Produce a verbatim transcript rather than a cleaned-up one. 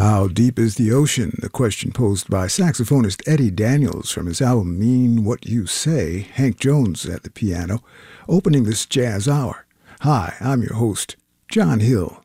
How deep is the ocean? The question posed by saxophonist Eddie Daniels from his album Mean What You Say, Hank Jones at the piano, opening this jazz hour. Hi, I'm your host, John Hill.